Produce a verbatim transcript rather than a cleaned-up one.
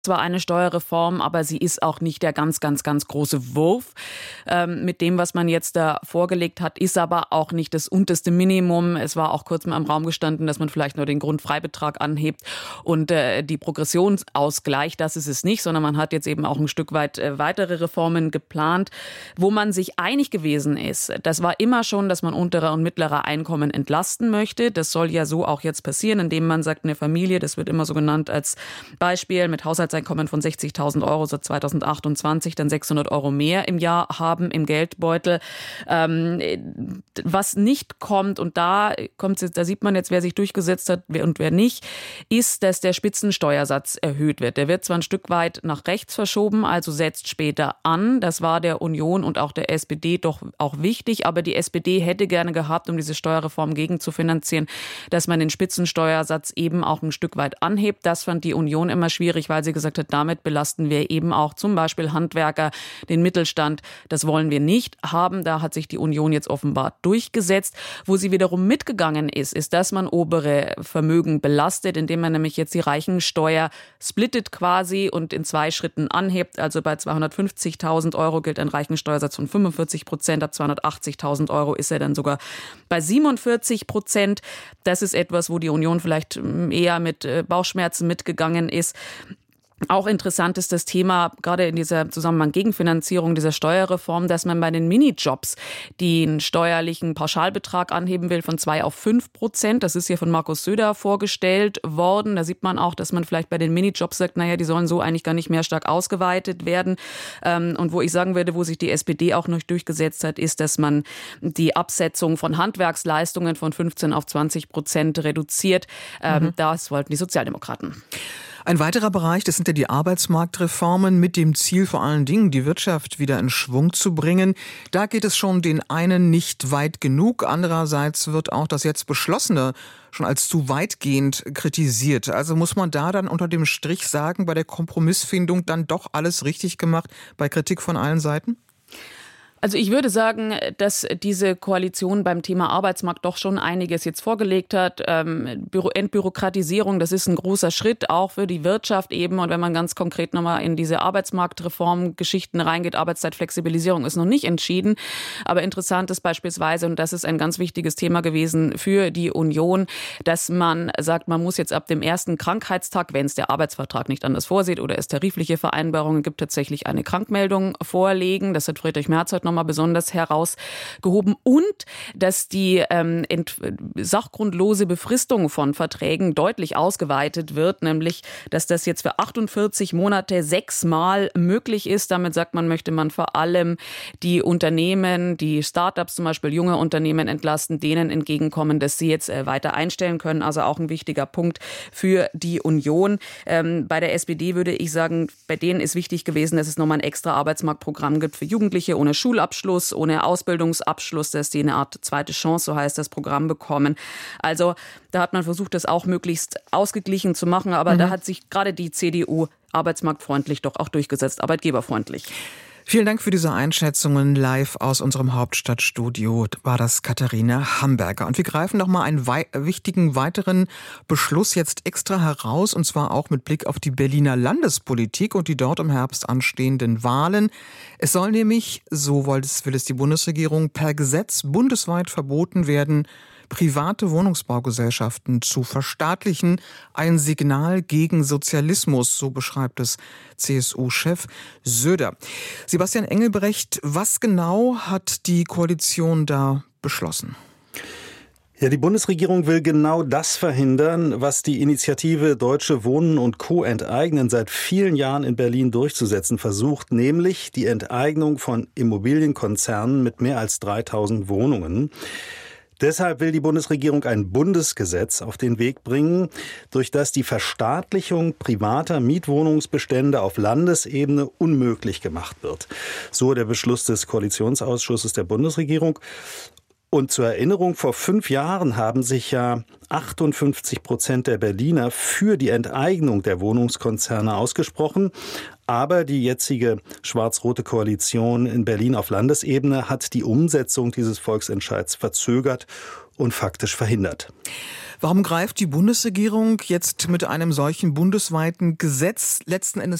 zwar eine Steuerreform, aber sie ist auch nicht der ganz, ganz, ganz große Wurf. Ähm, mit dem, was man jetzt da vorgelegt hat, ist aber auch nicht das unterste Minimum. Es war auch kurz mal im Raum gestanden, dass man vielleicht nur den Grundfreibetrag anhebt und äh, die Progression ausgleicht. Das ist es nicht, sondern man hat jetzt eben auch ein Stück weit äh, weitere Reformen geplant, wo man sich einig gewesen ist. Das war immer schon, dass man untere und mittlere Einkommen entlasten möchte. Das soll ja so auch jetzt passieren, indem man sagt, eine Familie, das wird immer so genannt als Beispiel, mit Haushalts Einkommen von sechzigtausend Euro seit zweitausendachtundzwanzig dann sechshundert Euro mehr im Jahr haben im Geldbeutel. Ähm, was nicht kommt, und da kommt da sieht man jetzt, wer sich durchgesetzt hat und wer nicht, ist, dass der Spitzensteuersatz erhöht wird. Der wird zwar ein Stück weit nach rechts verschoben, also setzt später an. Das war der Union und auch der S P D doch auch wichtig, aber die S P D hätte gerne gehabt, um diese Steuerreform gegenzufinanzieren, dass man den Spitzensteuersatz eben auch ein Stück weit anhebt. Das fand die Union immer schwierig, weil sie gesagt hat, damit belasten wir eben auch zum Beispiel Handwerker, den Mittelstand. Das wollen wir nicht haben. Da hat sich die Union jetzt offenbar durchgesetzt. Wo sie wiederum mitgegangen ist, ist, dass man obere Vermögen belastet, indem man nämlich jetzt die Reichensteuer splittet quasi und in zwei Schritten anhebt. Also bei zweihundertfünfzigtausend Euro gilt ein Reichensteuersatz von fünfundvierzig Prozent. Ab zweihundertachtzigtausend Euro ist er dann sogar bei siebenundvierzig Prozent. Das ist etwas, wo die Union vielleicht eher mit Bauchschmerzen mitgegangen ist. Auch interessant ist das Thema, gerade in dieser Zusammenhang Gegenfinanzierung dieser Steuerreform, dass man bei den Minijobs den steuerlichen Pauschalbetrag anheben will von zwei auf fünf Prozent. Das ist hier von Markus Söder vorgestellt worden. Da sieht man auch, dass man vielleicht bei den Minijobs sagt, naja, die sollen so eigentlich gar nicht mehr stark ausgeweitet werden. Und wo ich sagen würde, wo sich die S P D auch noch durchgesetzt hat, ist, dass man die Absetzung von Handwerksleistungen von fünfzehn auf zwanzig Prozent reduziert. Mhm. Das wollten die Sozialdemokraten. Ein weiterer Bereich, das sind ja die Arbeitsmarktreformen mit dem Ziel, vor allen Dingen die Wirtschaft wieder in Schwung zu bringen. Da geht es schon den einen nicht weit genug. Andererseits wird auch das jetzt Beschlossene schon als zu weitgehend kritisiert. Also muss man da dann unter dem Strich sagen, bei der Kompromissfindung dann doch alles richtig gemacht, bei Kritik von allen Seiten? Also ich würde sagen, dass diese Koalition beim Thema Arbeitsmarkt doch schon einiges jetzt vorgelegt hat. Ähm, Entbürokratisierung, das ist ein großer Schritt, auch für die Wirtschaft eben. Und wenn man ganz konkret nochmal in diese Arbeitsmarktreform-Geschichten reingeht, Arbeitszeitflexibilisierung ist noch nicht entschieden. Aber interessant ist beispielsweise, und das ist ein ganz wichtiges Thema gewesen für die Union, dass man sagt, man muss jetzt ab dem ersten Krankheitstag, wenn es der Arbeitsvertrag nicht anders vorsieht oder es tarifliche Vereinbarungen gibt, tatsächlich eine Krankmeldung vorlegen. Das hat Friedrich Merz heute noch mal besonders herausgehoben. Und dass die ähm, ent- sachgrundlose Befristung von Verträgen deutlich ausgeweitet wird, nämlich, dass das jetzt für achtundvierzig Monate sechsmal möglich ist. Damit sagt man, möchte man vor allem die Unternehmen, die Startups zum Beispiel, junge Unternehmen entlasten, denen entgegenkommen, dass sie jetzt äh, weiter einstellen können. Also auch ein wichtiger Punkt für die Union. Ähm, bei der S P D würde ich sagen, bei denen ist wichtig gewesen, dass es nochmal ein extra Arbeitsmarktprogramm gibt für Jugendliche ohne Schulabschluss, ohne Ausbildungsabschluss, dass die eine Art zweite Chance, so heißt das Programm, bekommen. Also da hat man versucht, das auch möglichst ausgeglichen zu machen, aber mhm. da hat sich gerade die C D U arbeitsmarktfreundlich doch auch durchgesetzt, arbeitgeberfreundlich. Vielen Dank für diese Einschätzungen live aus unserem Hauptstadtstudio. War das Katharina Hamburger. Und wir greifen noch mal einen wei- wichtigen weiteren Beschluss jetzt extra heraus, und zwar auch mit Blick auf die Berliner Landespolitik und die dort im Herbst anstehenden Wahlen. Es soll nämlich, so will es, will es die Bundesregierung, per Gesetz bundesweit verboten werden, private Wohnungsbaugesellschaften zu verstaatlichen. Ein Signal gegen Sozialismus, so beschreibt es C S U-Chef Söder. Sebastian Engelbrecht, was genau hat die Koalition da beschlossen? Ja, die Bundesregierung will genau das verhindern, was die Initiative Deutsche Wohnen und Co. enteignen seit vielen Jahren in Berlin durchzusetzen versucht, nämlich die Enteignung von Immobilienkonzernen mit mehr als dreitausend Wohnungen. Deshalb will die Bundesregierung ein Bundesgesetz auf den Weg bringen, durch das die Verstaatlichung privater Mietwohnungsbestände auf Landesebene unmöglich gemacht wird. So der Beschluss des Koalitionsausschusses der Bundesregierung. Und zur Erinnerung, vor fünf Jahren haben sich ja achtundfünfzig Prozent der Berliner für die Enteignung der Wohnungskonzerne ausgesprochen. Aber die jetzige schwarz-rote Koalition in Berlin auf Landesebene hat die Umsetzung dieses Volksentscheids verzögert und faktisch verhindert. Warum greift die Bundesregierung jetzt mit einem solchen bundesweiten Gesetz letzten Endes